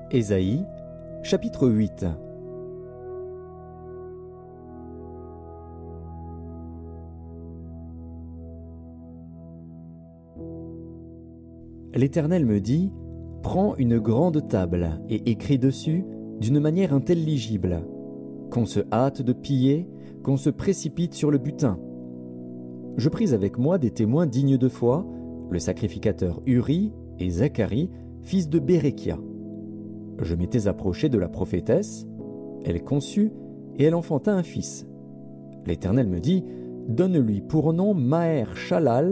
Ésaïe, chapitre 8. L'Éternel me dit, « Prends une grande table et écris dessus d'une manière intelligible, qu'on se hâte de piller, qu'on se précipite sur le butin. » Je pris avec moi des témoins dignes de foi, le sacrificateur Uri et Zacharie, fils de Bérékia. Je m'étais approché de la prophétesse, elle conçut et elle enfanta un fils. L'Éternel me dit, « Donne-lui pour nom Maher-Shalal-Shash-Baz. »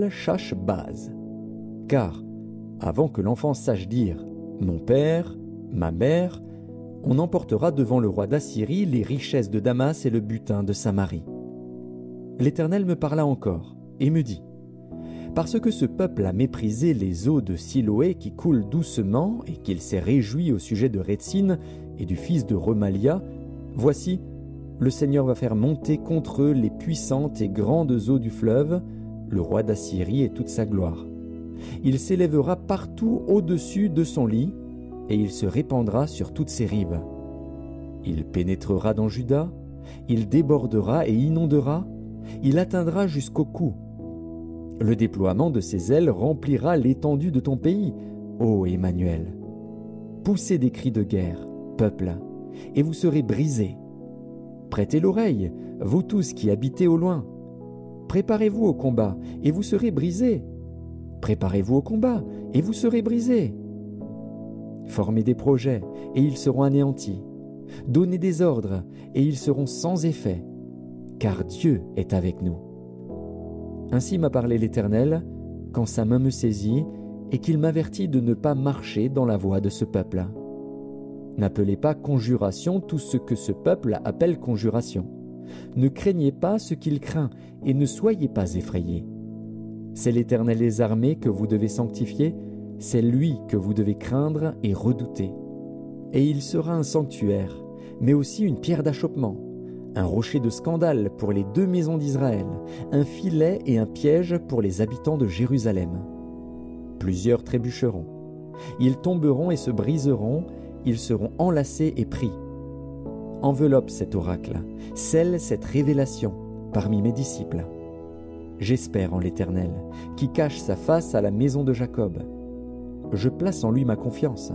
Car, avant que l'enfant sache dire « Mon père, ma mère », on emportera devant le roi d'Assyrie les richesses de Damas et le butin de Samarie. L'Éternel me parla encore et me dit, « Parce que ce peuple a méprisé les eaux de Siloé qui coulent doucement et qu'il s'est réjoui au sujet de Rétsine et du fils de Remalia, voici, le Seigneur va faire monter contre eux les puissantes et grandes eaux du fleuve, le roi d'Assyrie et toute sa gloire. Il s'élèvera partout au-dessus de son lit, et il se répandra sur toutes ses rives. Il pénétrera dans Juda, il débordera et inondera, il atteindra jusqu'au cou. Le déploiement de ses ailes remplira l'étendue de ton pays, ô Emmanuel. Poussez des cris de guerre, peuple, et vous serez brisés. Prêtez l'oreille, vous tous qui habitez au loin. Préparez-vous au combat, et vous serez brisés. Préparez-vous au combat, et vous serez brisés. Formez des projets, et ils seront anéantis. Donnez des ordres, et ils seront sans effet, car Dieu est avec nous. Ainsi m'a parlé l'Éternel, quand sa main me saisit, et qu'il m'avertit de ne pas marcher dans la voie de ce peuple. N'appelez pas conjuration tout ce que ce peuple appelle conjuration. Ne craignez pas ce qu'il craint, et ne soyez pas effrayés. C'est l'Éternel des armées que vous devez sanctifier, c'est lui que vous devez craindre et redouter. Et il sera un sanctuaire, mais aussi une pierre d'achoppement, un rocher de scandale pour les deux maisons d'Israël, un filet et un piège pour les habitants de Jérusalem. Plusieurs trébucheront. Ils tomberont et se briseront, ils seront enlacés et pris. Enveloppe cet oracle, scelle cette révélation parmi mes disciples. J'espère en l'Éternel, qui cache sa face à la maison de Jacob. Je place en lui ma confiance.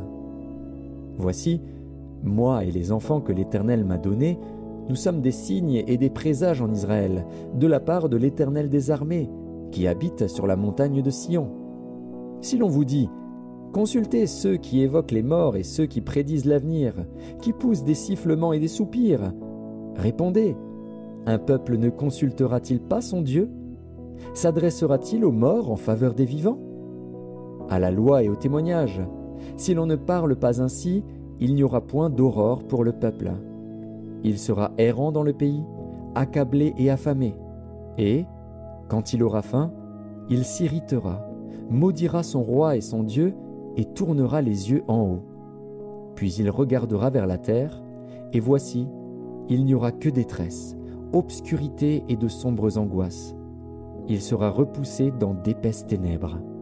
Voici, moi et les enfants que l'Éternel m'a donnés, nous sommes des signes et des présages en Israël, de la part de l'Éternel des armées, qui habite sur la montagne de Sion. Si l'on vous dit, consultez ceux qui évoquent les morts et ceux qui prédisent l'avenir, qui poussent des sifflements et des soupirs, répondez, un peuple ne consultera-t-il pas son Dieu? S'adressera-t-il aux morts en faveur des vivants? À la loi et au témoignage. Si l'on ne parle pas ainsi, il n'y aura point d'aurore pour le peuple. Il sera errant dans le pays, accablé et affamé. Et, quand il aura faim, il s'irritera, maudira son roi et son Dieu, et tournera les yeux en haut. Puis il regardera vers la terre, et voici, il n'y aura que détresse, obscurité et de sombres angoisses. Il sera repoussé dans d'épaisses ténèbres.